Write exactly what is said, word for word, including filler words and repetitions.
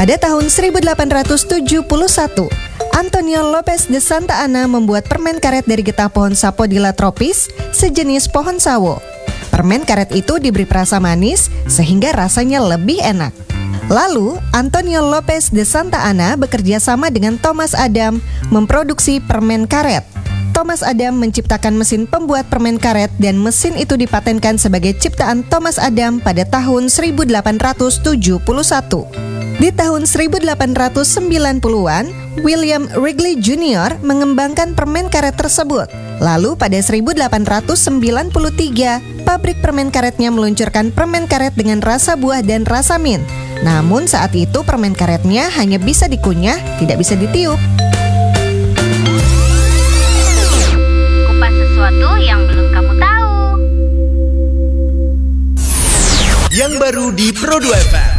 Pada tahun seribu delapan ratus tujuh puluh satu, Antonio Lopez de Santa Anna membuat permen karet dari getah pohon Sapodilla tropis, sejenis pohon sawo. Permen karet itu diberi perasa manis sehingga rasanya lebih enak. Lalu, Antonio Lopez de Santa Anna bekerja sama dengan Thomas Adam memproduksi permen karet. Thomas Adam menciptakan mesin pembuat permen karet dan mesin itu dipatenkan sebagai ciptaan Thomas Adam pada tahun seribu delapan ratus tujuh puluh satu. Di tahun seribu delapan ratus sembilan puluhan, William Wrigley Junior mengembangkan permen karet tersebut. Lalu pada seribu delapan ratus sembilan puluh tiga, pabrik permen karetnya meluncurkan permen karet dengan rasa buah dan rasa mint. Namun saat itu permen karetnya hanya bisa dikunyah, tidak bisa ditiup. Kupas sesuatu yang belum kamu tahu. Yang baru di Pro dua F M.